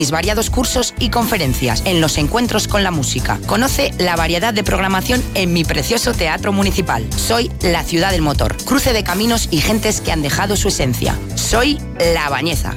Variados cursos y conferencias en los encuentros con la música. Conoce la variedad de programación en mi precioso teatro municipal. Soy la ciudad del motor, cruce de caminos y gentes que han dejado su esencia. Soy La Bañeza.